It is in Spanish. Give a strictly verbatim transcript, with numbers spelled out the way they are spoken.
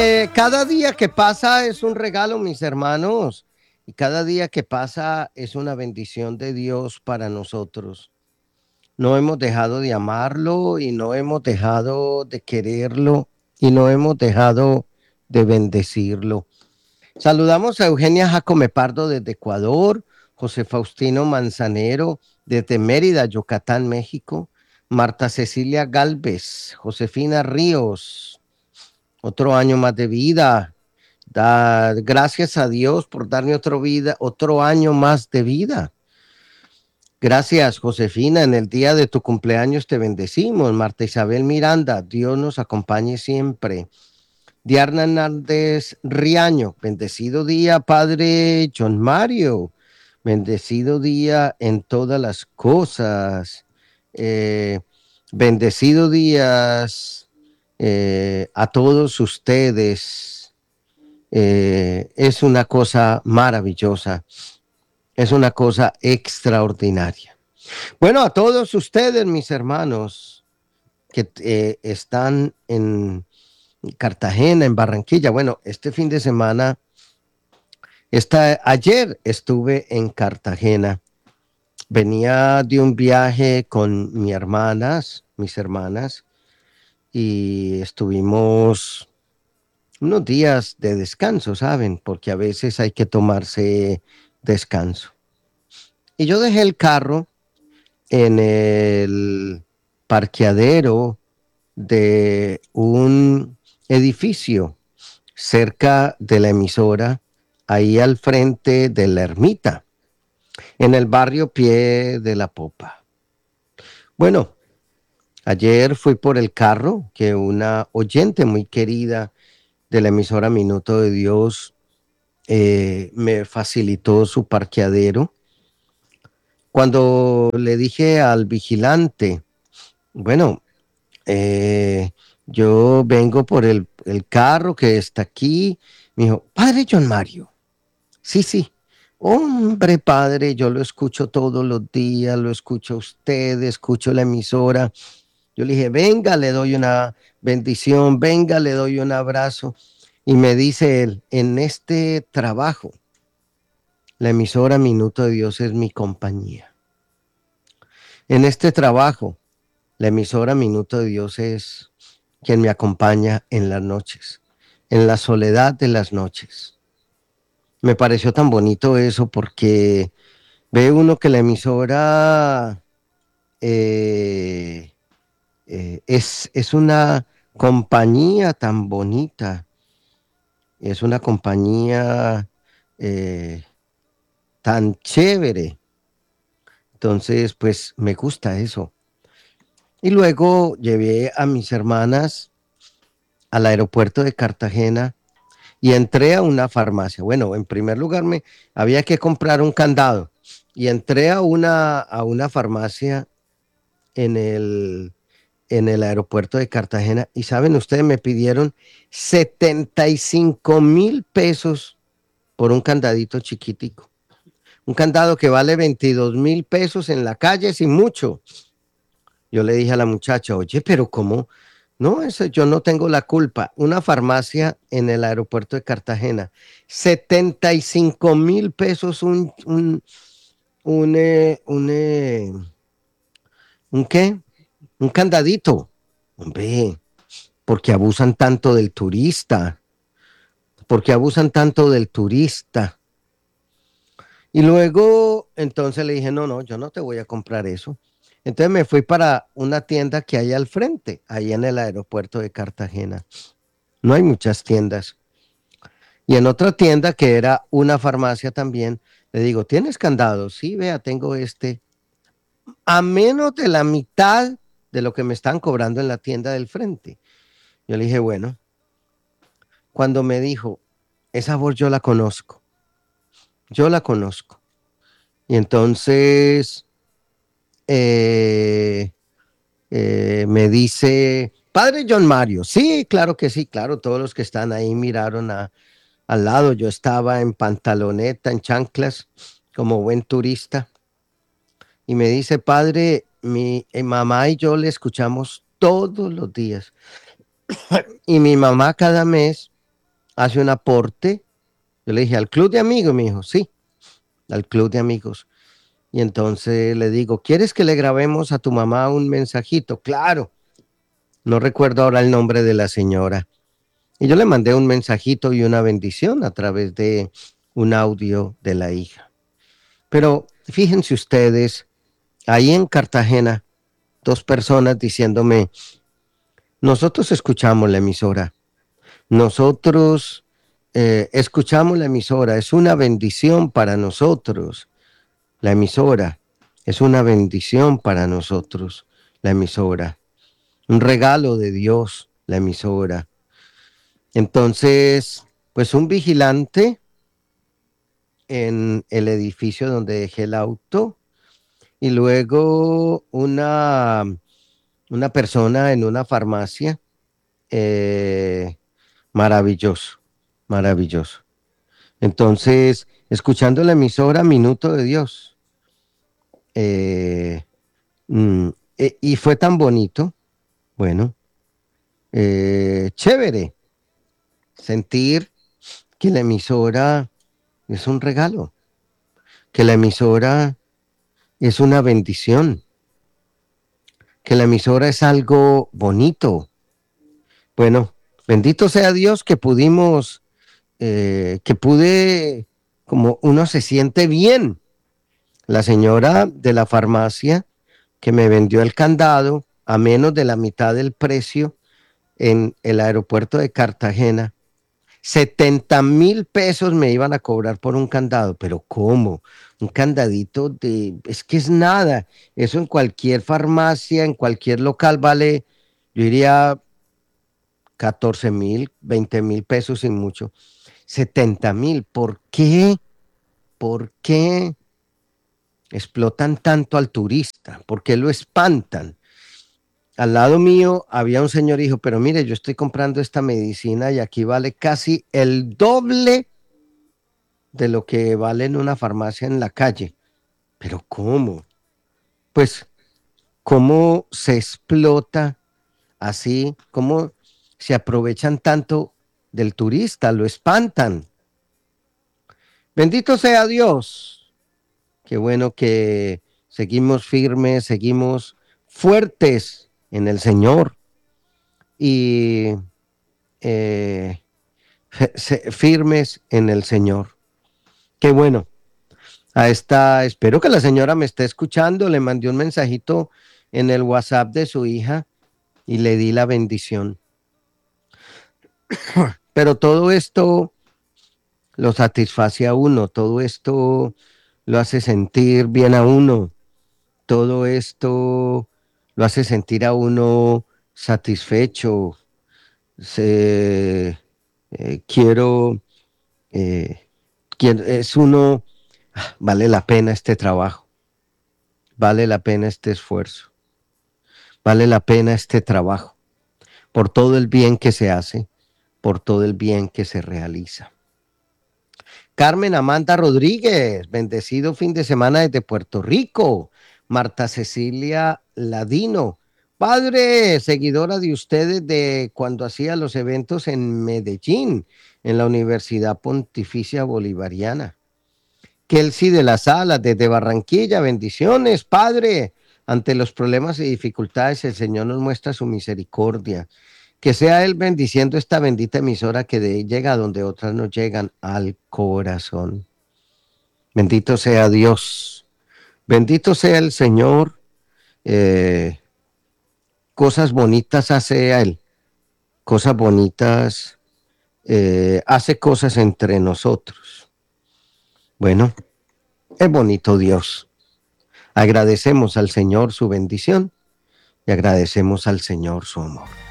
Eh, cada día que pasa es un regalo, mis hermanos, y cada día que pasa es una bendición de Dios para nosotros. No hemos dejado de amarlo y no hemos dejado de quererlo y no hemos dejado de bendecirlo. Saludamos a Eugenia Jacome Pardo desde Ecuador, José Faustino Manzanero desde Mérida, Yucatán, México, Marta Cecilia Galvez, Josefina Ríos, otro año más de vida. Da, gracias a Dios por darme otro vida, otro año más de vida. Gracias, Josefina. En el día de tu cumpleaños te bendecimos. Marta Isabel Miranda, Dios nos acompañe siempre. Diana Hernández Riaño, bendecido día, Padre John Mario. Bendecido día en todas las cosas. Eh, bendecido días eh, a todos ustedes. Eh, es una cosa maravillosa, es una cosa extraordinaria. Bueno, a todos ustedes, mis hermanos, que eh, están en Cartagena, en Barranquilla. Bueno, este fin de semana, esta, ayer estuve en Cartagena. Venía de un viaje con mis hermanas, mis hermanas, y estuvimos unos días de descanso, ¿saben? Porque a veces hay que tomarse descanso. Y yo dejé el carro en el parqueadero de un edificio cerca de la emisora, ahí al frente de la ermita, en el barrio Pie de la Popa. Bueno, ayer fui por el carro que una oyente muy querida de la emisora Minuto de Dios eh, me facilitó su parqueadero. Cuando le dije al vigilante, bueno, eh, yo vengo por el, el carro que está aquí, me dijo, Padre John Mario, sí, sí, hombre padre, yo lo escucho todos los días, lo escucho a usted, escucho la emisora. Yo le dije, venga, le doy una bendición, venga, le doy un abrazo. Y me dice él, en este trabajo, la emisora Minuto de Dios es mi compañía. En este trabajo, la emisora Minuto de Dios es quien me acompaña en las noches, en la soledad de las noches. Me pareció tan bonito eso porque ve uno que la emisora eh, eh, es, es una compañía tan bonita, es una compañía eh, tan chévere. Entonces, pues me gusta eso. Y luego llevé a mis hermanas al aeropuerto de Cartagena y entré a una farmacia. Bueno, en primer lugar me había que comprar un candado y entré a una, a una farmacia en el, en el aeropuerto de Cartagena y saben, ustedes me pidieron setenta y cinco mil pesos por un candadito chiquitico. Un candado que vale veintidós mil pesos en la calle sin mucho. Yo le dije a la muchacha, oye, pero ¿cómo? No, eso yo no tengo la culpa. Una farmacia en el aeropuerto de Cartagena, setenta y cinco mil pesos un, un, un, eh, un, eh, un, ¿qué? Un candadito. Hombre, porque abusan tanto del turista, porque abusan tanto del turista. Y luego, entonces le dije, no, no, yo no te voy a comprar eso. Entonces me fui para una tienda que hay al frente, ahí en el aeropuerto de Cartagena. No hay muchas tiendas. Y en otra tienda que era una farmacia también, le digo, ¿tienes candado? Sí, vea, tengo este. A menos de la mitad de lo que me están cobrando en la tienda del frente. Yo le dije, bueno, cuando me dijo, esa voz yo la conozco, yo la conozco. Y entonces eh, eh, me dice, Padre John Mario, sí, claro que sí, claro, todos los que están ahí miraron a, al lado, yo estaba en pantaloneta, en chanclas, como buen turista, y me dice, Padre, mi eh, mamá y yo le escuchamos todos los días, y mi mamá cada mes hace un aporte. Yo le dije, ¿al club de amigos? Me dijo, sí, al club de amigos. Y entonces le digo, ¿quieres que le grabemos a tu mamá un mensajito? Claro. No recuerdo ahora el nombre de la señora. Y yo le mandé un mensajito y una bendición a través de un audio de la hija. Pero fíjense ustedes, ahí en Cartagena, dos personas diciéndome, nosotros escuchamos la emisora, nosotros eh, escuchamos la emisora, es una bendición para nosotros, la emisora, es una bendición para nosotros, la emisora, un regalo de Dios, la emisora. Entonces, pues un vigilante en el edificio donde dejé el auto y luego una, una persona en una farmacia. Eh, maravilloso, maravilloso. Entonces, escuchando la emisora Minuto de Dios. Eh, mm, eh, y fue tan bonito, bueno, eh, chévere, sentir que la emisora es un regalo, que la emisora es una bendición, que la emisora es algo bonito. Bueno, bendito sea Dios que pudimos, eh, que pude, como uno se siente bien. La señora de la farmacia que me vendió el candado a menos de la mitad del precio en el aeropuerto de Cartagena. setenta mil pesos me iban a cobrar por un candado, pero ¿cómo? Un candadito de, es que es nada. Eso en cualquier farmacia, en cualquier local vale, yo diría catorce mil, veinte mil pesos sin mucho. setenta mil, ¿por qué? ¿Por qué explotan tanto al turista? ¿Por qué lo espantan? Al lado mío había un señor y dijo, pero mire, yo estoy comprando esta medicina y aquí vale casi el doble de lo que vale en una farmacia en la calle. ¿Pero cómo? Pues, ¿cómo se explota así? ¿Cómo se aprovechan tanto del turista? Lo espantan. Bendito sea Dios. Qué bueno que seguimos firmes, seguimos fuertes en el Señor y eh, firmes en el Señor. Qué bueno. A esta, espero que la señora me esté escuchando. Le mandé un mensajito en el WhatsApp de su hija y le di la bendición. Pero todo esto lo satisface a uno, todo esto lo hace sentir bien a uno, todo esto lo hace sentir a uno satisfecho. Se, eh, quiero, eh, quiero, es uno, vale la pena este trabajo, vale la pena este esfuerzo, vale la pena este trabajo, por todo el bien que se hace, por todo el bien que se realiza. Carmen Amanda Rodríguez, bendecido fin de semana desde Puerto Rico. Marta Cecilia Ladino, padre, seguidora de ustedes de cuando hacía los eventos en Medellín, en la Universidad Pontificia Bolivariana. Kelsey de la Sala, desde Barranquilla, bendiciones, padre. Ante los problemas y dificultades, el Señor nos muestra su misericordia. Que sea Él bendiciendo esta bendita emisora que de, llega a donde otras no llegan, al corazón. Bendito sea Dios. Bendito sea el Señor. Eh, cosas bonitas hace a Él. Cosas bonitas, eh, hace cosas entre nosotros. Bueno, es bonito Dios. Agradecemos al Señor su bendición y agradecemos al Señor su amor.